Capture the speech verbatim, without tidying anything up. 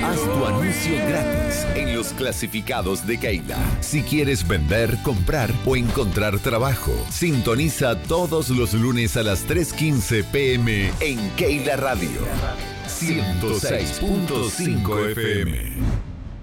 Haz tu anuncio gratis en los clasificados de Keila. Si quieres vender, comprar o encontrar trabajo, sintoniza todos los lunes a las tres quince pm en Keila Radio ciento seis punto cinco F M.